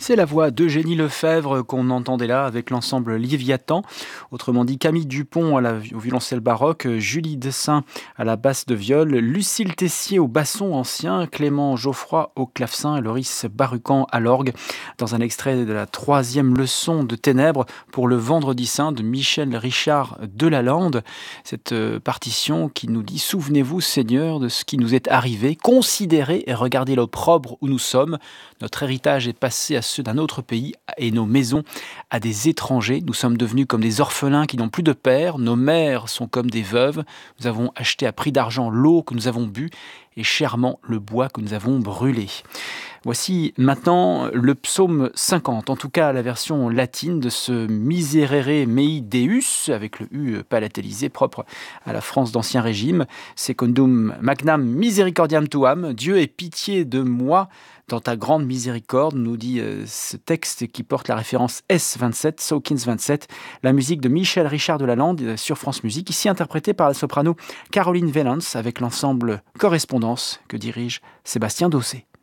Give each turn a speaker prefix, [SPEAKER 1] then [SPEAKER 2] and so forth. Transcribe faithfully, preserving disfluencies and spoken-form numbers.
[SPEAKER 1] C'est la voix d'Eugénie Lefebvre qu'on entendait là avec l'ensemble Léviathan, autrement dit Camille Dupont à la, au violoncelle baroque, Julie Dessin à la basse de viol, Lucille Tessier au basson ancien, Clément Geoffroy au clavecin et Loris Barucan à l'orgue, dans un extrait de la troisième leçon de Ténèbres pour le Vendredi Saint de Michel Richard de Lalande. Cette partition qui nous dit « Souvenez-vous, Seigneur, de ce qui nous est arrivé, considérez et regardez l'opprobre où nous sommes. Notre héritage est passé à ceux d'un autre pays et nos maisons à des étrangers. Nous sommes devenus comme des orphelins qui n'ont plus de père. Nos mères sont comme des veuves. Nous avons acheté à prix d'argent l'eau que nous avons bue et chèrement le bois que nous avons brûlé. » Voici maintenant le psaume cinquante, en tout cas la version latine de ce Miserere mei Deus, avec le U palatalisé propre à la France d'Ancien Régime. Secundum magnam misericordiam tuam, Dieu ait pitié de moi dans ta grande miséricorde, nous dit euh, ce texte qui porte la référence S vingt-sept, Sawkins vingt-sept, la musique de Michel Richard de Lalande sur France Musique, ici interprétée par la soprano Caroline Vellans avec l'ensemble Correspondance que dirige Sébastien Dossé.